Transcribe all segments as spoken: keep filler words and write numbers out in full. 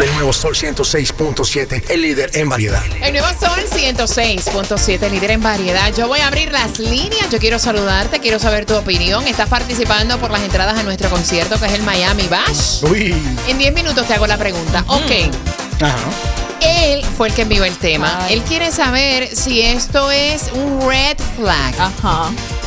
El nuevo Sol ciento seis punto siete, el líder en variedad. El nuevo Sol ciento seis punto siete, líder en variedad. Yo voy a abrir las líneas. Yo quiero saludarte, quiero saber tu opinión. Estás participando por las entradas a nuestro concierto, que es el Miami Bash. Uy. En diez minutos te hago la pregunta. Uh-huh. Ok. Ajá. Él fue el que envió el tema. Ay. Él quiere saber si esto es un red flag. Ajá.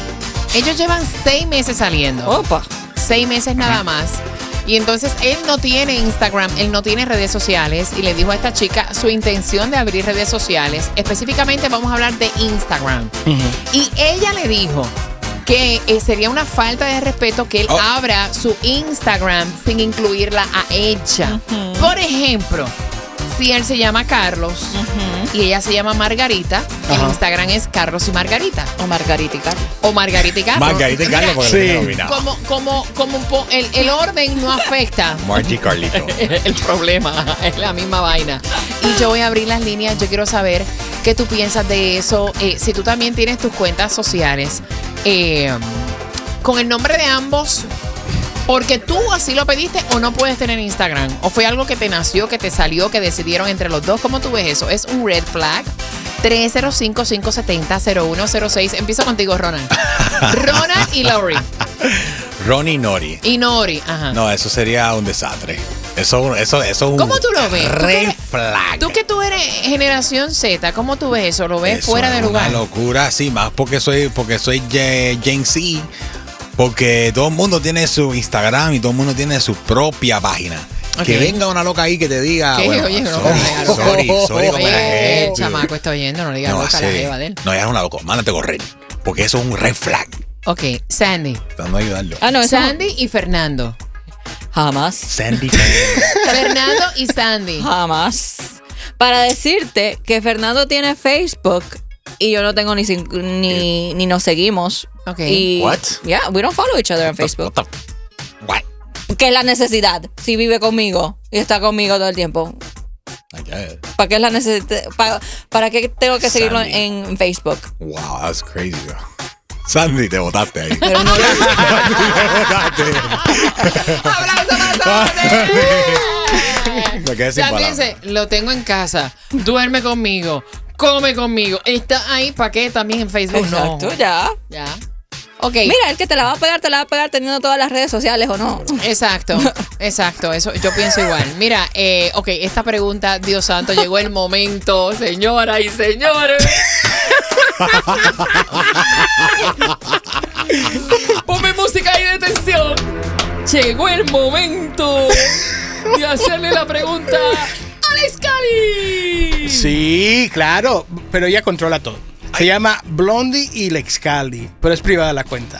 Ellos llevan seis meses saliendo. Opa. Seis meses nada más. Y entonces él no tiene Instagram, él no tiene redes sociales. Y le dijo a esta chica su intención de abrir redes sociales. Específicamente vamos a hablar de Instagram. Uh-huh. Y ella le dijo que eh, sería una falta de respeto que él Oh. abra su Instagram sin incluirla a ella. Uh-huh. Por ejemplo, si él se llama Carlos Uh-huh. y ella se llama Margarita, el Ajá. Instagram es Carlos y Margarita. O Margarita y Carlos. O Margarita y Carlos. Margarita y Carlos, porque Sí. lo tiene nominado. Como, como, como un po- el, el orden no afecta. Margie Carlito. El problema es la misma vaina. Y yo voy a abrir las líneas. Yo quiero saber qué tú piensas de eso. Eh, si tú también tienes tus cuentas sociales eh, con el nombre de ambos, porque tú así lo pediste, o no puedes tener Instagram, o fue algo que te nació, que te salió, que decidieron entre los dos. ¿Cómo tú ves eso? ¿Es un red flag? tres cero cinco, cinco siete cero, cero uno cero seis. Empiezo contigo, Ronald. Ronald y Lori. Ronnie Nori. Y Nori. Ajá. No, eso sería un desastre. Eso, eso, eso es un ¿Cómo tú lo ves? ¿Tú red que eres- flag. Tú que tú eres generación Z, ¿cómo tú ves eso? ¿Lo ves Eso fuera es de lugar? Una locura, sí, más porque soy, porque soy Ye- Gen Z. Porque todo el mundo tiene su Instagram y todo el mundo tiene su propia página. Ok. Que venga una loca ahí que te diga, ¿Qué? bueno, Oye, no, sorry, no, sorry, sorry, con Oye, la el gente. chamaco está oyendo, no le digas No, loca a la sí. jeva de él. No, ella es una loca, mándate a correr. Porque eso es un red flag. Ok, Sandy. Tratando de ayudarlo. Ah, no, eso no. Sandy y Fernando. Jamás. Sandy. Fernando y Sandy. Jamás. Para decirte que Fernando tiene Facebook y yo no tengo ni cin- ni, ni nos seguimos. Ok. Y, What? Yeah, we don't follow each other on Facebook. What the- What? ¿Qué es la necesidad? Si vive conmigo y está conmigo todo el tiempo. I guess. ¿Para qué es la necesidad? ¿Para, ¿Para qué tengo que seguirlo Sandy. en Facebook? Wow, that's crazy. Girl. Sandy, te botaste ahí. Pero no lo- te botaste. ¡Abrazo para Sandy! Me quedé sin Sandy palabras. dice, lo tengo en casa, duerme conmigo, come conmigo. Está ahí, ¿para qué? También en Facebook. Exacto, No. ya. Ya. Ok. Mira, el que te la va a pegar, te la va a pegar teniendo todas las redes sociales o no. Exacto, exacto, eso yo pienso igual. Mira, eh, ok, esta pregunta, Dios santo, llegó el momento, señoras y señores. Ponme música ahí de tensión. Llegó el momento de hacerle la pregunta a Alex Cali. Sí, claro, pero ella controla todo. Se llama Blondie y Lex Cali, pero es privada la cuenta.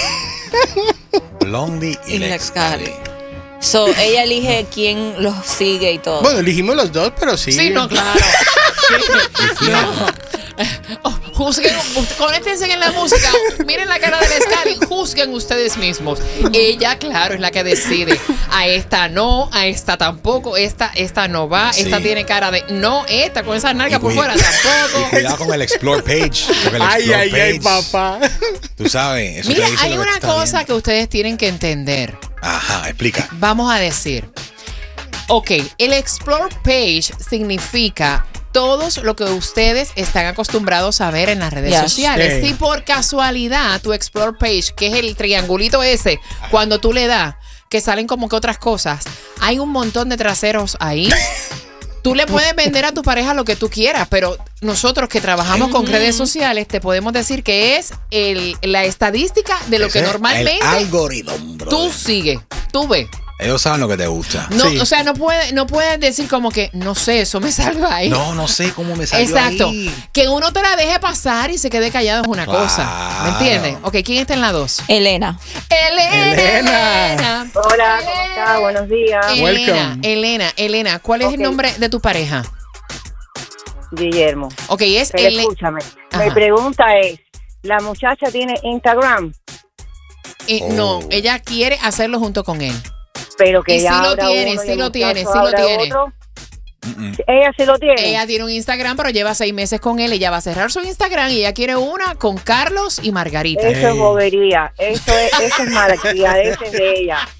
Blondie y Y Lex Lex Cali. Cali. So, ella elige quién los sigue y todo. Bueno, elegimos los dos, pero sí. Sí, no, claro. Sí, no. Oh, juzguen, conéctense en la música, miren la cara de Alex Cali, juzguen ustedes mismos. Ella, claro, es la que decide. A esta no, a esta tampoco, esta, esta no va, Sí. esta tiene cara de no, esta con esa narga Y por cuida- fuera Y tampoco. cuidado con el Explore page. Porque el Ay, Explore ay, ay, page, papá. Tú sabes, eso Mira, te dice hay lo que una tú estás cosa viendo. que ustedes tienen que entender. Ajá, explica. Vamos a decir, ok, el Explore Page significa todos lo que ustedes están acostumbrados a ver en las redes Yes. sociales. Sí. Si por casualidad tu Explore Page, que es el triangulito ese, cuando tú le das, que salen como que otras cosas, hay un montón de traseros ahí. Tú le puedes vender a tu pareja lo que tú quieras, pero nosotros que trabajamos con redes sociales te podemos decir que es el, la estadística de lo Ese que es normalmente el algoritmo, bro. tú sigues, tú ves. Ellos saben lo que te gusta. No, Sí. o sea, no puedes no puedes decir como que, no sé, eso me salva ahí. No, no sé cómo me salió Exacto. ahí. Que uno te la deje pasar y se quede callado es una Claro. cosa. ¿Me entiendes? Ok, ¿quién está en la dos? Elena. Elena. Elena. Elena. Hola, ¿cómo estás? Buenos días. Elena, Welcome. Elena, Elena, ¿cuál es Ok. el nombre de tu pareja? Guillermo. Ok, es Pero Ele- escúchame. Ajá. Mi pregunta es, ¿la muchacha tiene Instagram? eh, Oh. No, ella quiere hacerlo junto con él. Pero que Y sí ella lo abra tiene, uno y sí el lo tiene, muchacho sí lo abra tiene. otro. Mm-mm. Ella sí lo tiene. Ella tiene un Instagram, pero lleva seis meses con él. Ella va a cerrar su Instagram y ella quiere una con Carlos y Margarita. Eso Ey. es bobería. Eso es, eso es malcriadez de ella.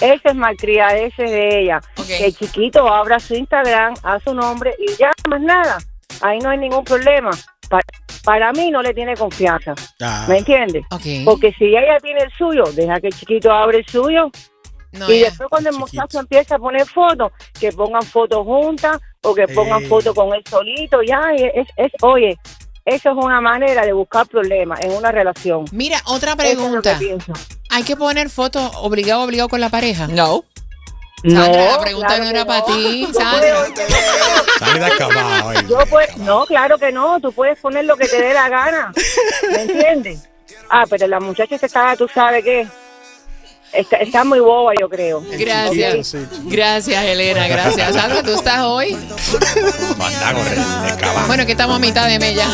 Ese es malcriada, ese es de ella. Okay. Que el chiquito abra su Instagram, a su nombre y ya, más nada. Ahí no hay ningún problema. Para, para mí no le tiene confianza. Ah. ¿Me entiendes? Ok. Porque si ella tiene el suyo, deja que el chiquito abra el suyo. No, y ya. después cuando el Chiquito. muchacho empieza a poner fotos, que pongan fotos juntas o que pongan Ey. fotos con él solito, ya, y es, es, oye, eso es una manera de buscar problemas en una relación. Mira, otra Eso es lo pregunta. que pienso. ¿Hay que poner fotos obligado, obligado con la pareja? No. Sandra, la pregunta claro no que era para ti, Yo Sandra. puedo- Sandra escapada hoy. Yo pues, no, claro que no, tú puedes poner lo que te dé la gana, ¿me entiendes? Ah, pero la muchacha esta está, tú sabes qué, está, está muy boba, yo creo. Gracias. Sí, sí. Gracias, Elena. Gracias. Sandra, ¿tú estás hoy? Manda a correr, escapada. Bueno, que estamos a mitad de mella.